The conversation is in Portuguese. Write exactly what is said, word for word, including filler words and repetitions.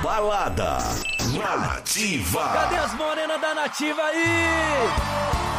Balada Nativa. Cadê as morenas da Nativa aí?